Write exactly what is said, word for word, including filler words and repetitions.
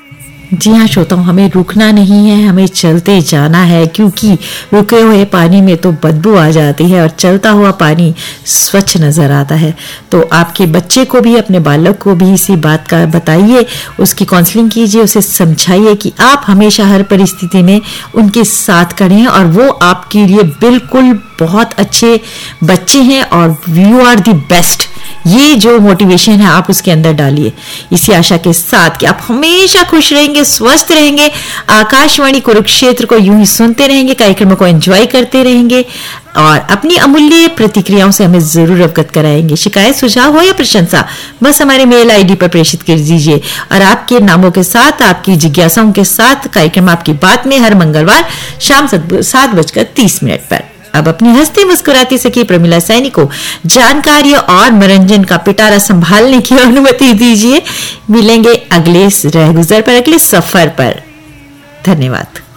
जी हाँ श्रोताओं, हमें रुकना नहीं है, हमें चलते जाना है, क्योंकि रुके हुए पानी में तो बदबू आ जाती है और चलता हुआ पानी स्वच्छ नजर आता है। तो आपके बच्चे को भी, अपने बालक को भी इसी बात का बताइए, उसकी काउंसलिंग कीजिए, उसे समझाइए कि आप हमेशा हर परिस्थिति में उनके साथ खड़े हैं और वो आपके लिए बिल्कुल बहुत अच्छे बच्चे हैं और यू आर द बेस्ट। ये जो मोटिवेशन है आप उसके अंदर डालिए, इसी आशा के साथ कि आप हमेशा खुश रहेंगे, स्वस्थ रहेंगे, आकाशवाणी कुरुक्षेत्र को यूं ही सुनते रहेंगे, कार्यक्रमों को एंजॉय करते रहेंगे और अपनी अमूल्य प्रतिक्रियाओं से हमें जरूर अवगत कराएंगे। शिकायत, सुझाव हो या प्रशंसा, बस हमारे मेल आईडी पर प्रेषित कर दीजिए और आपके नामों के साथ, आपकी जिज्ञासाओं के साथ कार्यक्रम आपकी बात में हर मंगलवार शाम सात बजकर तीस मिनट पर। अब अपनी हंसती मुस्कुराती सखी प्रमिला सैनी को जानकारी और मनोरंजन का पिटारा संभालने की अनुमति दीजिए। मिलेंगे अगले रह गुजर पर, अगले सफर पर। धन्यवाद।